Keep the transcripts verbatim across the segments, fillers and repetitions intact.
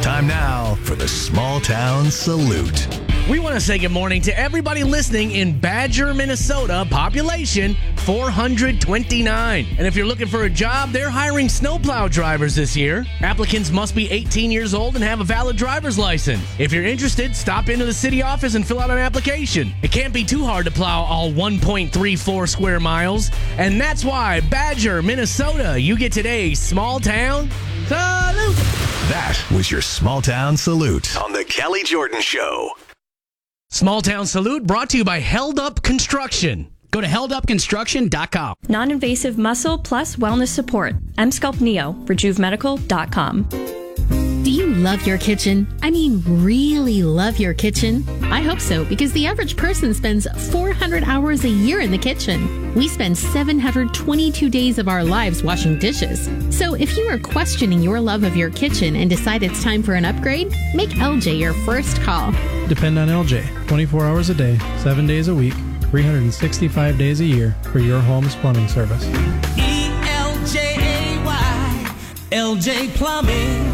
time now for the Small Town Salute. We want to say good morning to everybody listening in Badger, Minnesota, population four hundred twenty-nine. And if you're looking for a job, they're hiring snowplow drivers this year. Applicants must be eighteen years old and have a valid driver's license. If you're interested, stop into the city office and fill out an application. It can't be too hard to plow all one point three four square miles. And that's why, Badger, Minnesota, you get today's Small Town Salute. That was your Small Town Salute on the Kelly Jordan Show. Small Town Salute brought to you by Held Up Construction. Go to held up construction dot com. Non-invasive muscle plus wellness support. M-Sculpt Neo. rejuve medical dot com. Do you love your kitchen? I mean, really love your kitchen? I hope so, because the average person spends four hundred hours a year in the kitchen. We spend seven hundred twenty-two days of our lives washing dishes. So if you are questioning your love of your kitchen and decide it's time for an upgrade, make L J your first call. Depend on L J. twenty-four hours a day, seven days a week, three hundred sixty-five days a year for your home's plumbing service. E L J A Y, L J Plumbing.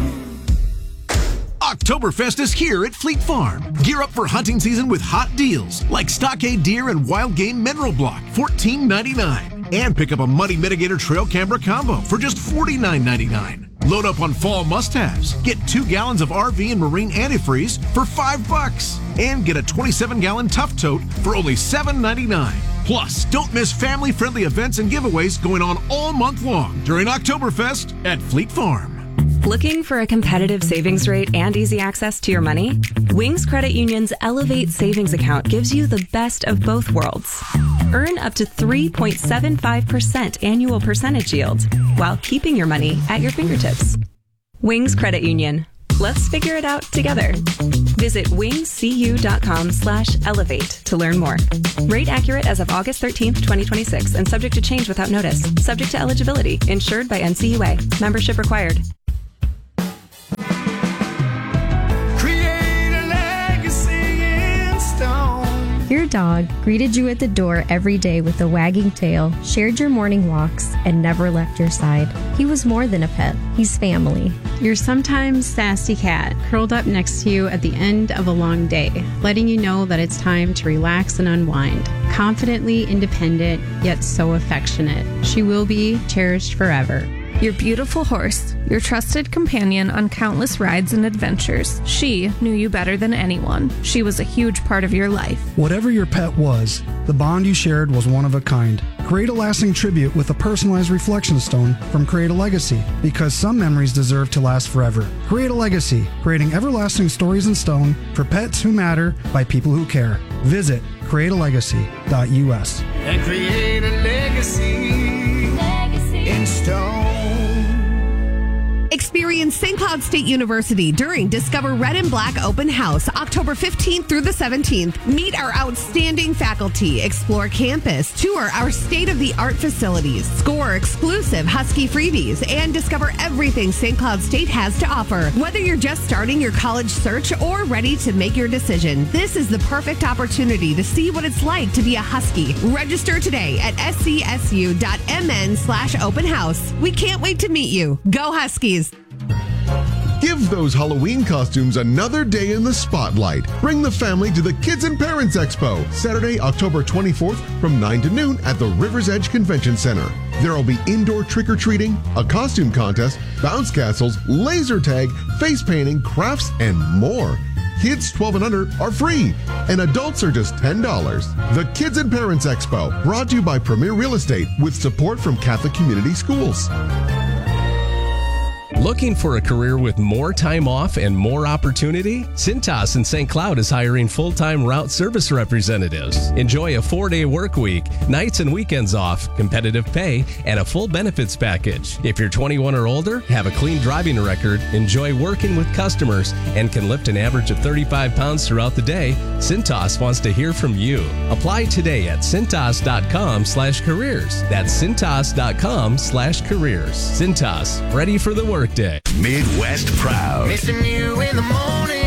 Oktoberfest is here at Fleet Farm. Gear up for hunting season with hot deals like stockade deer and wild game mineral block, fourteen ninety-nine. And pick up a Muddy Mitigator trail camera combo for just forty-nine ninety-nine. Load up on fall must-haves. Get two gallons of R V and marine antifreeze for five bucks. And get a twenty-seven gallon Tough Tote for only seven ninety-nine. Plus, don't miss family-friendly events and giveaways going on all month long during Oktoberfest at Fleet Farm. Looking for a competitive savings rate and easy access to your money? Wings Credit Union's Elevate Savings Account gives you the best of both worlds. Earn up to three point seven five percent annual percentage yield while keeping your money at your fingertips. Wings Credit Union. Let's figure it out together. Visit wingscu.com slash elevate to learn more. Rate accurate as of August thirteenth, twenty twenty-six and subject to change without notice. Subject to eligibility. Insured by N C U A. Membership required. Your dog greeted you at the door every day with a wagging tail, shared your morning walks, and never left your side. He was more than a pet. He's family. Your sometimes sassy cat curled up next to you at the end of a long day, letting you know that it's time to relax and unwind. Confidently independent, yet so affectionate. She will be cherished forever. Your beautiful horse, your trusted companion on countless rides and adventures. She knew you better than anyone. She was a huge part of your life. Whatever your pet was, the bond you shared was one of a kind. Create a lasting tribute with a personalized reflection stone from Create a Legacy, because some memories deserve to last forever. Create a Legacy, creating everlasting stories in stone for pets who matter by people who care. Visit create a legacy dot U S. And create a legacy, legacy. in stone. Experience Saint Cloud State University during Discover Red and Black Open House, October fifteenth through the seventeenth. Meet our outstanding faculty, explore campus, tour our state-of-the-art facilities, score exclusive Husky freebies, and discover everything Saint Cloud State has to offer. Whether you're just starting your college search or ready to make your decision, this is the perfect opportunity to see what it's like to be a Husky. Register today at s c s u dot m n slash open house. We can't wait to meet you. Go Huskies! Give those Halloween costumes another day in the spotlight. Bring the family to the Kids and Parents Expo, Saturday, October twenty-fourth from nine to noon at the River's Edge Convention Center. There will be indoor trick-or-treating, a costume contest, bounce castles, laser tag, face painting, crafts, and more. Kids twelve and under are free, and adults are just ten dollars. The Kids and Parents Expo, brought to you by Premier Real Estate with support from Catholic Community Schools. Looking for a career with more time off and more opportunity? Cintas in Saint Cloud is hiring full-time route service representatives. Enjoy a four-day work week, nights and weekends off, competitive pay, and a full benefits package. If you're twenty-one or older, have a clean driving record, enjoy working with customers, and can lift an average of thirty-five pounds throughout the day, Cintas wants to hear from you. Apply today at cintas.com slash careers. That's cintas.com slash careers. Cintas, ready for the work day. Midwest Proud. Missing you in the morning.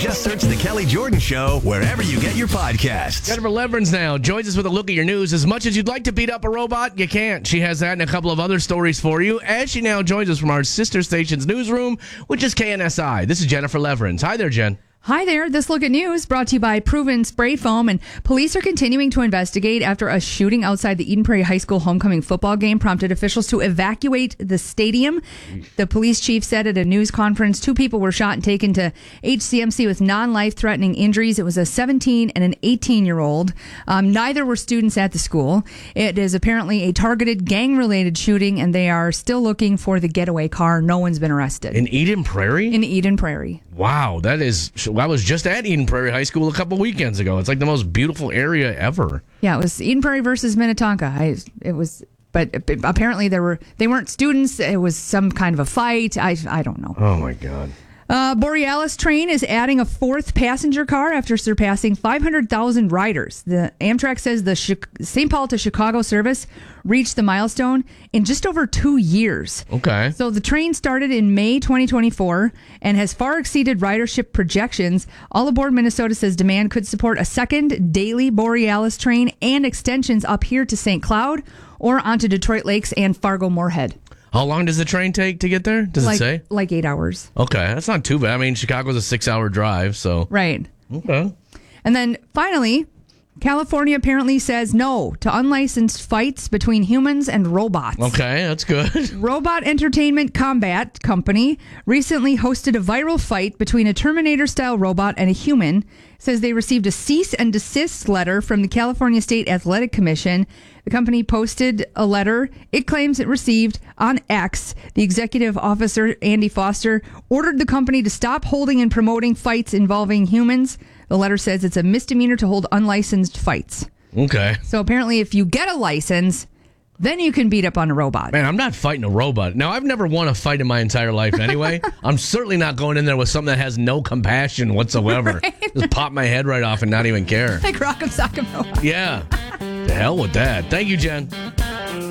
Just search The Kelly Jordan Show wherever you get your podcasts. Jennifer Leverins now joins us with a look at your news. As much as you'd like to beat up a robot, you can't. She has that and a couple of other stories for you, as she now joins us from our sister station's newsroom, which is K N S I. This is Jennifer Leverins. Hi there, Jen. Hi there. This Look at News brought to you by Proven Spray Foam, and police are continuing to investigate after a shooting outside the Eden Prairie High School homecoming football game prompted officials to evacuate the stadium. The police chief said at a news conference two people were shot and taken to H C M C with non-life threatening injuries. It was a seventeen and an eighteen year old. Um, neither were students at the school. It is apparently a targeted gang related shooting, and they are still looking for the getaway car. No one's been arrested. In Eden Prairie? In Eden Prairie. Wow, that is... I was just at Eden Prairie High School a couple weekends ago. It's like the most beautiful area ever. Yeah, it was Eden Prairie versus Minnetonka. I, it was, but apparently there were they weren't students. It was some kind of a fight. I I don't know. Oh my God. Uh, Borealis train is adding a fourth passenger car after surpassing five hundred thousand riders. The Amtrak says the Saint Paul to Chicago service reached the milestone in just over two years. Okay. So the train started in May twenty twenty-four and has far exceeded ridership projections. All Aboard Minnesota says demand could support a second daily Borealis train and extensions up here to Saint Cloud or onto Detroit Lakes and Fargo-Moorhead. How long does the train take to get there? Does like, it say? Like eight hours. Okay, that's not too bad. I mean, Chicago's a six-hour drive, so... Right. Okay. And then, finally, California apparently says no to unlicensed fights between humans and robots. Okay, that's good. Robot Entertainment Combat Company recently hosted a viral fight between a Terminator-style robot and a human. It says they received a cease and desist letter from the California State Athletic Commission. The company posted a letter it claims it received on X. The executive officer, Andy Foster, ordered the company to stop holding and promoting fights involving humans. The letter says it's a misdemeanor to hold unlicensed fights. Okay. So apparently if you get a license, then you can beat up on a robot. Man, I'm not fighting a robot. Now, I've never won a fight in my entire life anyway. I'm certainly not going in there with something that has no compassion whatsoever. Right? Just pop my head right off and not even care. Like Rock'em Sock'em Robot. Yeah. The hell with that. Thank you, Jen.